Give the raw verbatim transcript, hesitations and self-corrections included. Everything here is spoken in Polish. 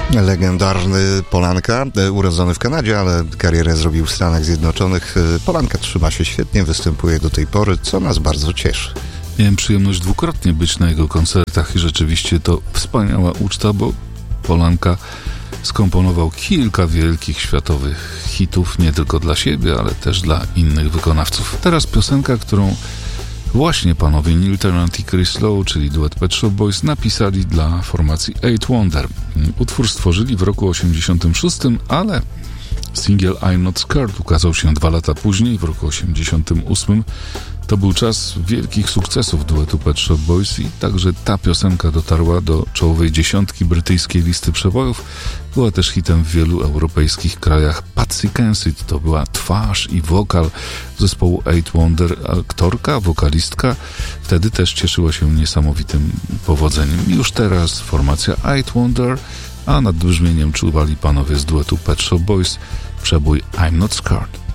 Legendarny Polanka, urodzony w Kanadzie, ale karierę zrobił w Stanach Zjednoczonych. Polanka trzyma się świetnie, występuje do tej pory, co nas bardzo cieszy. Miałem przyjemność dwukrotnie być na jego koncertach i rzeczywiście to wspaniała uczta, bo Polanka skomponował kilka wielkich światowych hitów, nie tylko dla siebie, ale też dla innych wykonawców. Teraz piosenka, którą właśnie panowie Neil Tennant i Chris Lowe, czyli duet Pet Shop Boys, napisali dla formacji Eight Wonder. Utwór stworzyli w roku osiemdziesiątym szóstym, ale singiel I'm Not Scared ukazał się dwa lata później, w roku osiemdziesiątym ósmym. To był czas wielkich sukcesów duetu Pet Shop Boys i także ta piosenka dotarła do czołowej dziesiątki brytyjskiej listy przebojów. Była też hitem w wielu europejskich krajach. Patsy Kensit to była twarz i wokal zespołu Eight Wonder. Aktorka, wokalistka wtedy też cieszyła się niesamowitym powodzeniem. Już teraz formacja Eight Wonder, a nad brzmieniem czuwali panowie z duetu Pet Shop Boys przebój I'm Not Scared.